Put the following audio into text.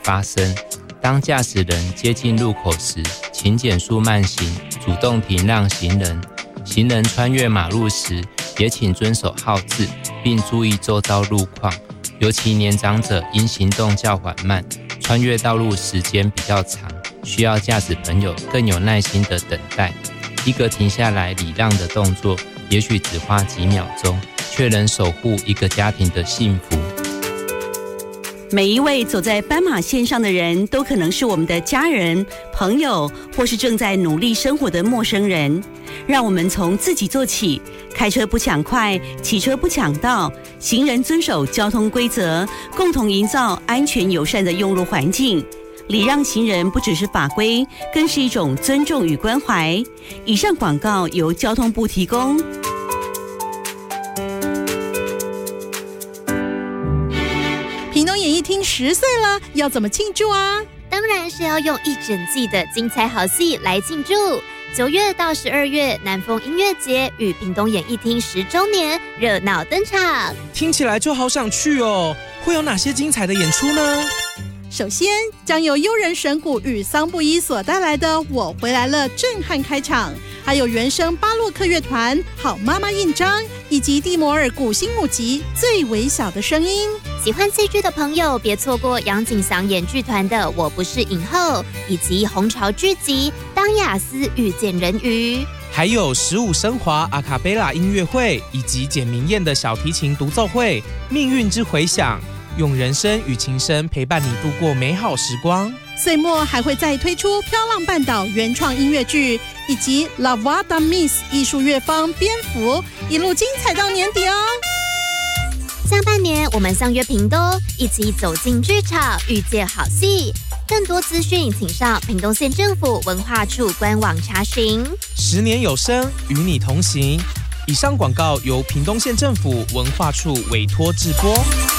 发生。当驾驶人接近路口时，请减速慢行，主动停让行人。行人穿越马路时，也请遵守号志，并注意周遭路况。尤其年长者因行动较缓慢，穿越道路时间比较长，需要驾驶朋友更有耐心的等待。一个停下来礼让的动作，也许只花几秒钟，却能守护一个家庭的幸福。 每一位走在斑马线上的人，都可能是我们的家人、朋友，或是正在努力生活的陌生人。让我们从自己做起，开车不抢快，骑车不抢道，行人遵守交通规则，共同营造安全友善的用路环境。礼让行人不只是法规，更是一种尊重与关怀。以上广告由交通部提供。 屏东演艺厅10岁了，要怎么庆祝啊？ 当然是要用一整季的精彩好戏来庆祝。9月到12月，南风音乐节与屏东演艺厅10周年热闹登场。 听起来就好想去哦！会有哪些精彩的演出呢？ 首先，将由悠人神鼓与桑布伊所带来的《我回来了》震撼开场，还有原声巴洛克乐团《好妈妈》印章，以及蒂摩尔古新母集《最微小的声音》。 喜欢戏剧的朋友，别错过杨景祥演剧团的《我不是影后》，以及红潮剧集《当雅思遇见人鱼》， 还有15升华阿卡贝拉音乐会，以及简明燕的小提琴独奏会《命运之回响》，用人声与琴声陪伴你度过美好时光。 岁末还会再推出《飘浪半岛》原创音乐剧，以及 La Voix de Miss 艺术乐坊蝙蝠，一路精彩到年底哦。 下半年我们相约屏东，一起走进剧场，遇见好戏。更多资讯请上屏东县政府文化处官网查询。 10年有声，与你同行。以上广告由屏东县政府文化处委托制播。